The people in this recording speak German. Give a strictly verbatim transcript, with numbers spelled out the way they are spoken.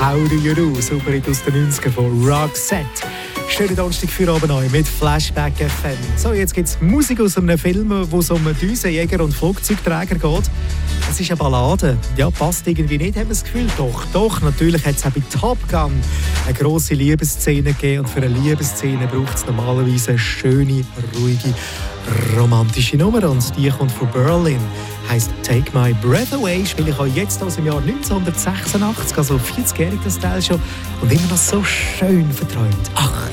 How Do You Do? Super Hit aus den neunziger von Roxette. Schönen Donnerstag für oben neu mit Flashback F M. So, jetzt gibt es Musik aus einem Film, wo es um Düsenjäger und Flugzeugträger geht. Es ist eine Ballade. Ja, passt irgendwie nicht, haben wir das Gefühl. Doch, doch, natürlich hat es auch bei Top Gun eine grosse Liebesszene gegeben. Und für eine Liebesszene braucht es normalerweise eine schöne, ruhige, romantische Nummer. Und die kommt von Berlin. Heisst Take My Breath Away, spiele ich euch jetzt aus dem Jahr neunzehnhundertsechsundachtzig, also vierzig-jährig das Teil schon, und immer noch so schön verträumt. Ach